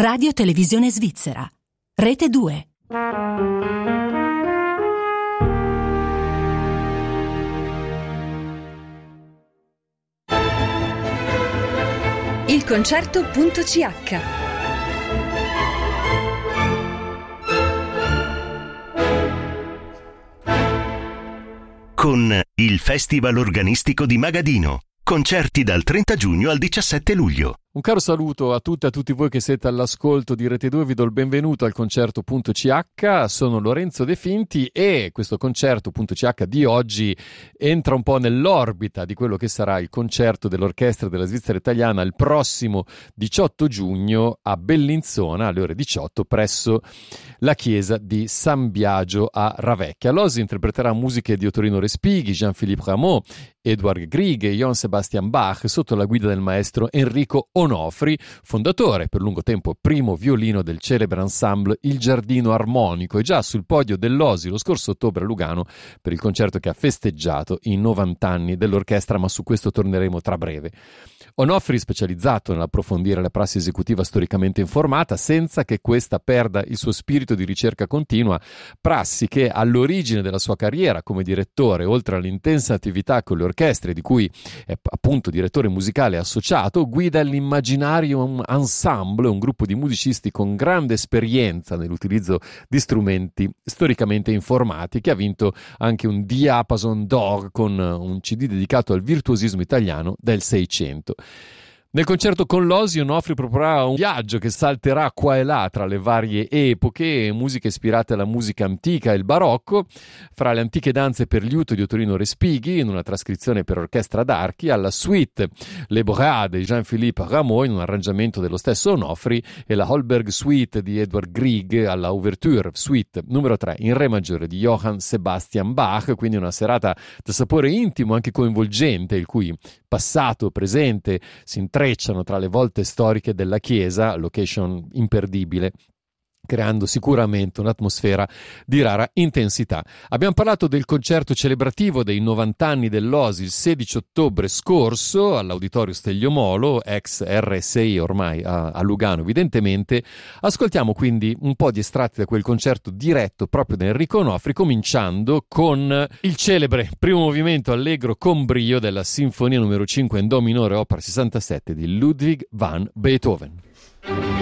Radio Televisione Svizzera. Rete 2. Il concerto.ch. Con il Festival Organistico di Magadino. Concerti dal 30 giugno al 17 luglio. Un caro saluto a tutte e a tutti voi che siete all'ascolto di Rete 2, vi do il benvenuto al concerto.ch, sono Lorenzo De Finti e questo concerto.ch di oggi entra un po' nell'orbita di quello che sarà il concerto dell'Orchestra della Svizzera Italiana il prossimo 18 giugno a Bellinzona alle ore 18 presso la chiesa di San Biagio a Ravecchia. L'Osi interpreterà musiche di Ottorino Respighi, Jean-Philippe Rameau, Edward Grieg e Johann Sebastian Bach sotto la guida del maestro Enrico Onofri, fondatore per lungo tempo primo violino del celebre ensemble Il Giardino Armonico, e già sul podio dell'Osi lo scorso ottobre a Lugano per il concerto che ha festeggiato i 90 anni dell'orchestra, ma su questo torneremo tra breve. Onofri specializzato nell'approfondire la prassi esecutiva storicamente informata senza che questa perda il suo spirito di ricerca continua, prassi che all'origine della sua carriera come direttore, oltre all'intensa attività con le orchestre di cui è appunto direttore musicale associato, guida l'Imaginarium Ensemble, un gruppo di musicisti con grande esperienza nell'utilizzo di strumenti storicamente informati, che ha vinto anche un Diapason d'Or con un CD dedicato al virtuosismo italiano del Seicento. Nel concerto con l'Osi, Onofri proporrà un viaggio che salterà qua e là tra le varie epoche, musiche ispirate alla musica antica e il barocco, fra le antiche danze per liuto di Ottorino Respighi in una trascrizione per orchestra d'archi, alla suite Le Bourrades di Jean-Philippe Rameau in un arrangiamento dello stesso Onofri e la Holberg Suite di Edward Grieg alla Ouverture Suite numero 3 in re maggiore di Johann Sebastian Bach, quindi una serata da sapore intimo, anche coinvolgente, il cui passato, presente si intrecciano tra le volte storiche della chiesa, location imperdibile, creando sicuramente un'atmosfera di rara intensità. Abbiamo parlato del concerto celebrativo dei 90 anni dell'Osi il 16 ottobre scorso all'Auditorio Steglio Molo, ex RSI ormai a Lugano evidentemente. Ascoltiamo quindi un po' di estratti da quel concerto diretto proprio da Enrico Onofri, cominciando con il celebre primo movimento allegro con brio della Sinfonia numero 5 in Do minore opera 67 di Ludwig van Beethoven.